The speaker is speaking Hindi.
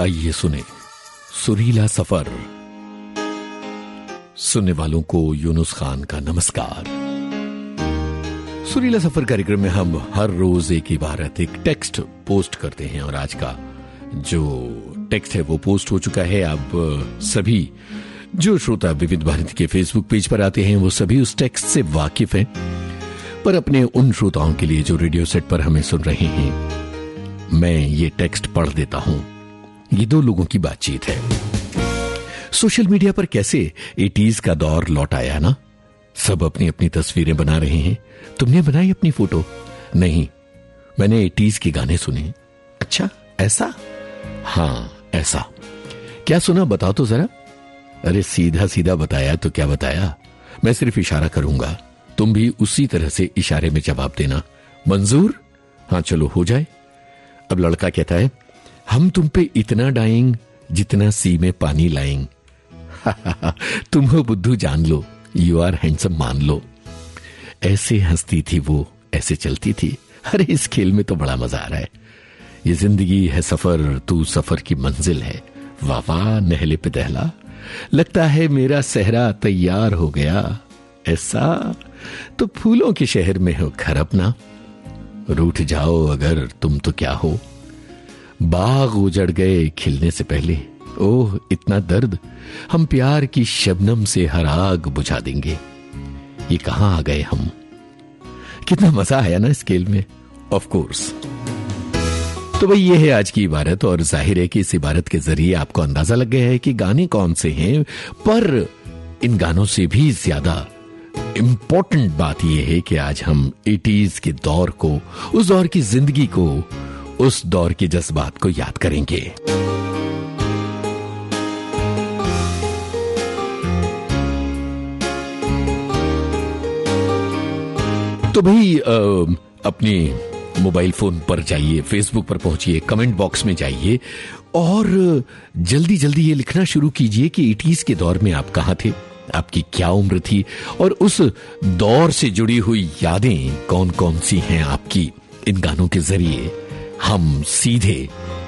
आइए सुने सुरीला सफर। सुनने वालों को यूनुस खान का नमस्कार। सुरीला सफर कार्यक्रम में हम हर रोज एक इबारत, एक टेक्स्ट पोस्ट करते हैं और आज का जो टेक्स्ट है वो पोस्ट हो चुका है। अब सभी जो श्रोता विविध भारती के फेसबुक पेज पर आते हैं वो सभी उस टेक्स्ट से वाकिफ हैं, पर अपने उन श्रोताओं के लिए जो रेडियो सेट पर हमें सुन रहे हैं मैं ये टेक्स्ट पढ़ देता हूं। ये दो लोगों की बातचीत है। सोशल मीडिया पर कैसे 80s का दौर लौट आया ना। सब अपनी अपनी तस्वीरें बना रहे हैं। तुमने बनाई अपनी फोटो? नहीं, मैंने 80s के गाने सुने। अच्छा, ऐसा? हाँ, ऐसा। क्या सुना बताओ तो जरा। अरे सीधा सीधा बताया तो क्या बताया, मैं सिर्फ इशारा करूंगा, तुम भी उसी तरह से इशारे में जवाब देना। मंजूर? हाँ चलो हो जाए। अब लड़का कहता है, हम तुम पे इतना डाएंग जितना सी में पानी लाएंग। तुम हो बुद्धू जान लो, यू आर हैंडसम मान लो। ऐसे हंसती थी वो, ऐसे चलती थी। अरे इस खेल में तो बड़ा मजा आ रहा है। ये जिंदगी है सफर, तू सफर की मंजिल है। वाह वाह नहले पे दहला, लगता है मेरा सहरा तैयार हो गया। ऐसा तो फूलों के शहर में हो घर अपना, रूठ जाओ अगर तुम तो क्या हो। बाग उजड़ गए खिलने से पहले, ओह इतना दर्द, हम प्यार की शबनम से हर आग बुझा देंगे। ये कहां आ गए हम। कितना मजा आया ना इस खेल में। Of course. तो भाई ये है आज की इबारत, और जाहिर है कि इस इबारत के जरिए आपको अंदाजा लग गया है कि गाने कौन से हैं, पर इन गानों से भी ज्यादा इंपॉर्टेंट बात यह है कि आज हम 80s के दौर को, उस दौर की जिंदगी को, उस दौर के जज्बात को याद करेंगे। तो भाई अपने मोबाइल फोन पर जाइए, फेसबुक पर पहुंचिए, कमेंट बॉक्स में जाइए और जल्दी जल्दी ये लिखना शुरू कीजिए कि 80s के दौर में आप कहां थे, आपकी क्या उम्र थी और उस दौर से जुड़ी हुई यादें कौन कौन सी हैं आपकी। इन गानों के जरिए हम सीधे